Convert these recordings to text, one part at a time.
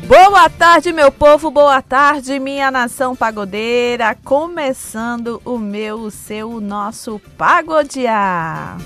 Boa tarde, meu povo, boa tarde, minha nação pagodeira, começando o meu, o seu, o nosso Pagodear.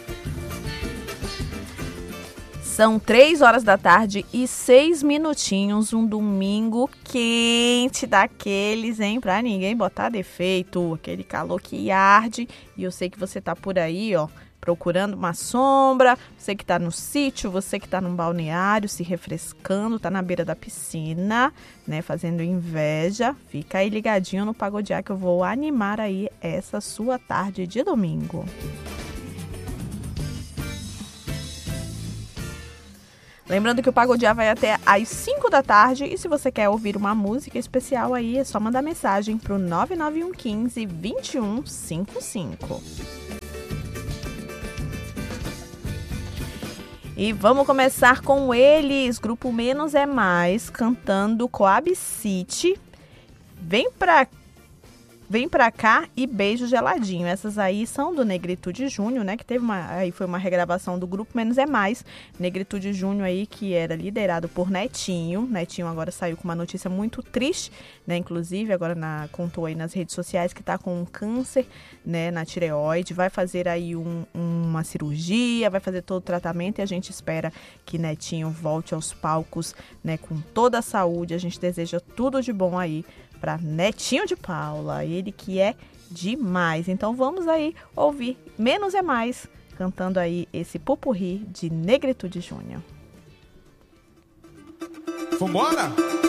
São 3 horas da tarde e 6 minutinhos, um domingo quente daqueles, hein, pra ninguém botar defeito, aquele calor que arde, e eu sei que você tá por aí, ó, procurando uma sombra, você que tá no sítio, você que tá num balneário, se refrescando, tá na beira da piscina, né, fazendo inveja, fica aí ligadinho no Pagodear que eu vou animar aí essa sua tarde de domingo. Lembrando que o Pagodear vai até às 5 da tarde e se você quer ouvir uma música especial aí, é só mandar mensagem pro 99115 2155. E vamos começar com eles, Grupo Menos é Mais, cantando Coab City. Vem pra cá e Beijo Geladinho. Essas aí são do Negritude Júnior, né? Que teve foi uma regravação do Grupo Menos é Mais. Negritude Júnior aí, que era liderado por Netinho. Netinho agora saiu com uma notícia muito triste, né? Inclusive, agora contou aí nas redes sociais que tá com um câncer, né, na tireoide. Vai fazer aí uma cirurgia, vai fazer todo o tratamento e a gente espera que Netinho volte aos palcos, né, com toda a saúde. A gente deseja tudo de bom aí para Netinho de Paula, ele que é demais. Então vamos aí ouvir Menos é Mais, cantando aí esse pupurri de Negritude Júnior. Vambora!